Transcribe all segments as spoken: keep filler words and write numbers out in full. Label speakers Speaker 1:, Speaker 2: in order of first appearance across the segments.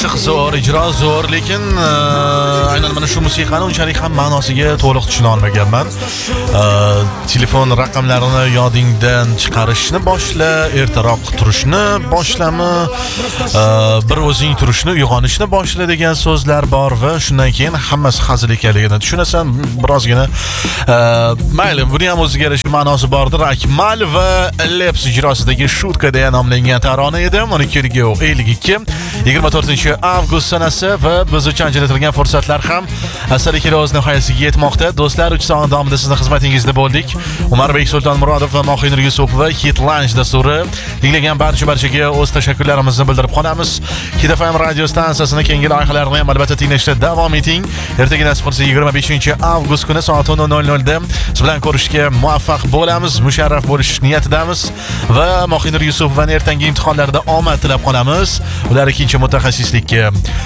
Speaker 1: qo'shiq zo'r, ijro zo'r, lekin aynan mana shu musiqani unchalik ham ma'nosiga to'liq tushuna olmaganman. Telefon raqamlarini yodingdan chiqarishni boshla, ertaroq turishni boshlami, bir o'zing turishni, uyg'onishni boshla degan so'zlar bor va shundan keyin hammasi hazil ekanligini tushunasan. Birozgina mayli, buni ham o'ziga yarasha ma'nosi bordir. Akmal va Leps ijrosidagi Shutka degan nomlangan tarona edi. o'n ikki ellik ikki yigirma to'rtinchi avgust sanasi va biz uchun ajratilgan fursatlar ham asarlik o'z nihoyasiga yetmoqda. Do'stlar, uch soat davomida sizning xizmatingizda bo'ldik. Umarbek Sultonmurodov va Mohinur Yusupova Hit Lunch dasturi tinglagan barcha barchaga o'z tashakkurlarimizni bildirib qolamiz. Hit F M radio stansiyasini keyingi loyihalarini ham albatta tinglashda davom eting. Ertaga nasib qilsa yigirma beshinchi avgust kuni soat o'n nol nolda siz bilan ko'rishga muvaffaq bo'lamiz, musharraf bo'lish niyatidamiz va Mohinur Yusupovani ertangi imtihonlarda omad tilab qolamiz. Ular ikkinchi mutaxassislikka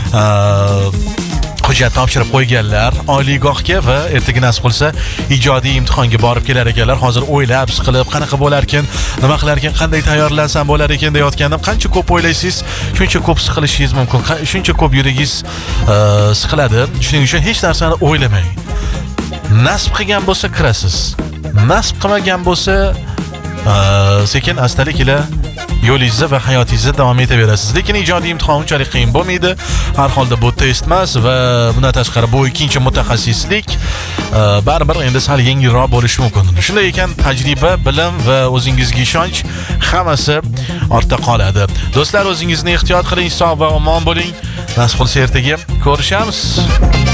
Speaker 1: hujjat topshirib qo'yganlar oliygohga va ertaga nasib qilsa ijodiy imtihonga borib kelar ekanlar. Hozir o'ylab, siqilib, qanaqa bo'lar ekan, nima qilar ekan, qanday tayyorlansam bo'lar ekan deyotgandim. Qancha ko'p o'ylaysiz, shuncha ko'p siqilishingiz mumkin, shuncha ko'p yuragingiz siqiladi. Shuning uchun hech narsani o'ylamang. Nasib qilgan bo'lsa kirasiz. Nasib qilmagan bo'lsa sekin astalik ila yo'lingizda va hayotingizda davom etaverasiz. Lekin ijodiy imtihon unchalik qiyin bo'lmaydi. Har holda bu test emas va bundan tashqari bu ikkinchi mutaxassislik baribir endi sal yengilroq bo'lishi mumkin. Shunday ekan, tajriba, bilim va o'zingizga ishonch hammasi ortda qoladi. Do'stlar, o'zingizni ehtiyot qiling, sog' va omon bo'ling. Nasib qilsa ertaga ko'rishamiz.